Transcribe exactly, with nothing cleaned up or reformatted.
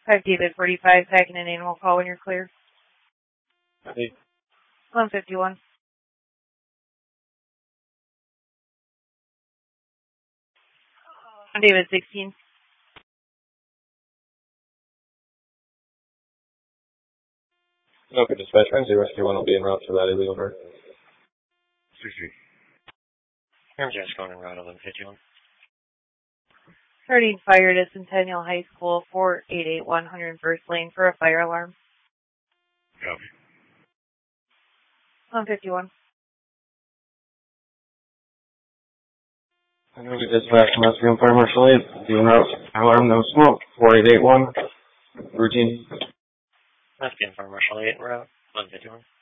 five David forty-five, packing an animal call when you're clear. Hey. one fifty-one. David sixteen. Okay, dispatch Ramsey Rescue one will be en route for that illegal bird. sixty. Ramsey Rescue going en route eleven fifty-one. Starting fire to Centennial High School, four eight eight one, one hundred first Lane for a fire alarm. Copy. one fifty-one. I know we dispatched from Rescue and Fire Marshal eight. Be en route. Alarm, no smoke. four eight eight one. Routine. Rescue and Fire Marshal eight en route eleven fifty-one.